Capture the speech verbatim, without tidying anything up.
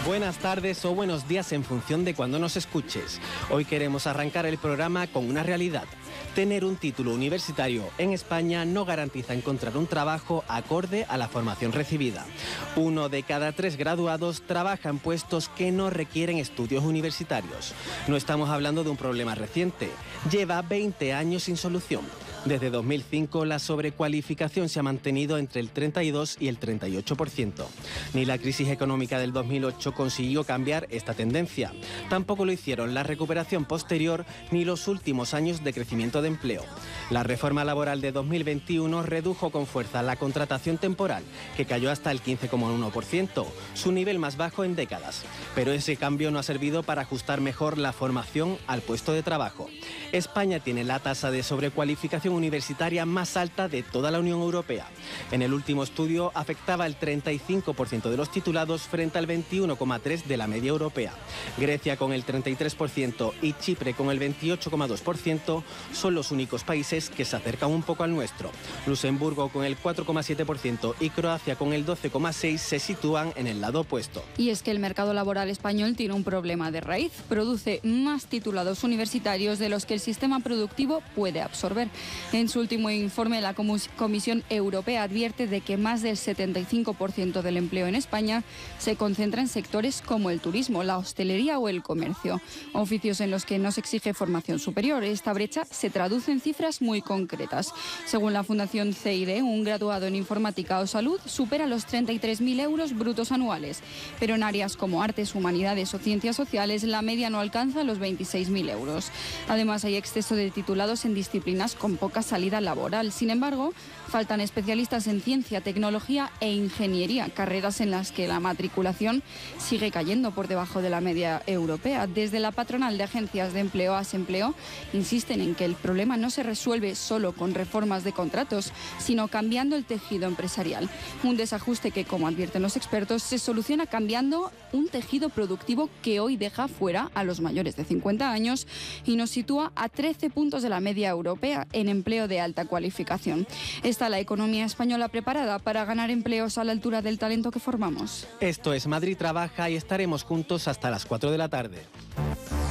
Buenas tardes o buenos días en función de cuando nos escuches. Hoy queremos arrancar el programa con una realidad. Tener un título universitario en España no garantiza encontrar un trabajo acorde a la formación recibida. Uno de cada tres graduados trabaja en puestos que no requieren estudios universitarios. No estamos hablando de un problema reciente. Lleva veinte años sin solución. Desde dos mil cinco la sobrecualificación se ha mantenido entre el treinta y dos y el treinta y ocho por ciento. Ni la crisis económica del dos mil ocho consiguió cambiar esta tendencia. Tampoco lo hicieron la recuperación posterior ni los últimos años de crecimiento de empleo. La reforma laboral de dos mil veintiuno redujo con fuerza la contratación temporal, que cayó hasta el quince coma uno por ciento, su nivel más bajo en décadas. Pero ese cambio no ha servido para ajustar mejor la formación al puesto de trabajo. España tiene la tasa de sobrecualificación universitaria más alta de toda la Unión Europea. En el último estudio afectaba el treinta y cinco por ciento de los titulados frente al veintiuno coma tres por ciento de la media europea. Grecia con el treinta y tres por ciento y Chipre con el veintiocho coma dos por ciento son los únicos países que se acercan un poco al nuestro. Luxemburgo con el cuatro coma siete por ciento y Croacia con el doce coma seis por ciento se sitúan en el lado opuesto. Y es que el mercado laboral español tiene un problema de raíz. Produce más titulados universitarios de los que el sistema productivo puede absorber. En su último informe, la Comisión Europea advierte de que más del setenta y cinco por ciento del empleo en España se concentra en sectores como el turismo, la hostelería o el comercio, oficios en los que no se exige formación superior. Esta brecha se traduce en cifras muy concretas. Según la Fundación C I D, un graduado en informática o salud supera los treinta y tres mil euros brutos anuales, pero en áreas como artes, humanidades o ciencias sociales la media no alcanza los veintiséis mil euros. Además, hay exceso de titulados en disciplinas con poca salida laboral. Sin embargo, faltan especialistas en ciencia, tecnología e ingeniería, carreras en las que la matriculación sigue cayendo por debajo de la media europea. Desde la patronal de agencias de empleo Asempleo insisten en que el problema no se resuelve solo con reformas de contratos, sino cambiando el tejido empresarial. Un desajuste que, como advierten los expertos, se soluciona cambiando un tejido productivo que hoy deja fuera a los mayores de cincuenta años y nos sitúa a trece puntos de la media europea en empleo de alta cualificación. ¿Está la economía española preparada para ganar empleos a la altura del talento que formamos? Esto es Madrid Trabaja y estaremos juntos hasta las cuatro de la tarde.